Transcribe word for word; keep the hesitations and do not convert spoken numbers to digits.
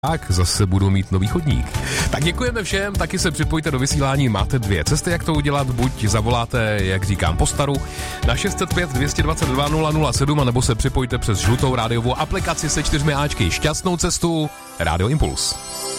Tak, zase budu mít nový chodník. Tak děkujeme všem, taky se připojte do vysílání, máte dvě cesty, jak to udělat, buď zavoláte, jak říkám, po staru na šest set pět dvě dvacet dva nula nula sedm, anebo se připojte přes žlutou rádiovou aplikaci se čtyřmi áčky. Šťastnou cestu, Rádio Impuls.